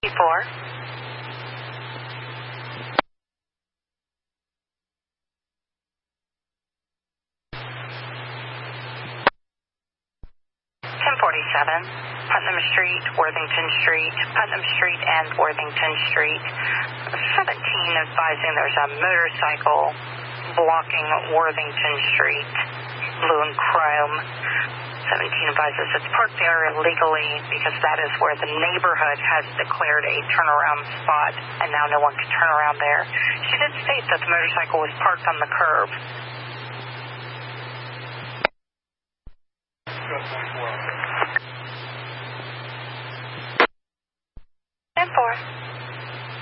1047, Putnam Street, Worthington Street, Putnam Street and Worthington Street. 17 advising there's a motorcycle blocking Worthington Street, blue and chrome. 17 advises it's parked there illegally because that is where the neighborhood has declared a turnaround spot, and now no one can turn around there. She did state that the motorcycle was parked on the curb.